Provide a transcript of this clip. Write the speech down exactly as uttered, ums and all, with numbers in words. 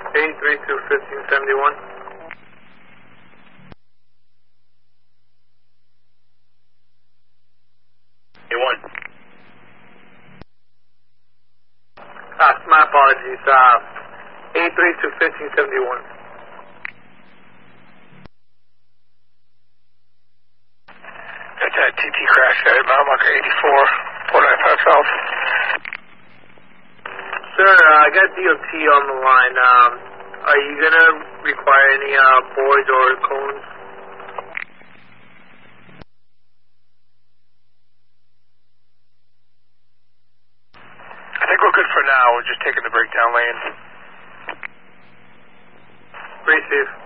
eight three two, fifteen seventy-one. A one. Uh, my apologies. Uh, eight three two, fifteen seventy-one. That's a T T crash at mile marker eighty-four, four nine five South. Sir, uh, I got D O T on the line. Um, are you going to require any uh, boards or cones? I think we're good for now. We're just taking the breakdown lane. Pretty safe.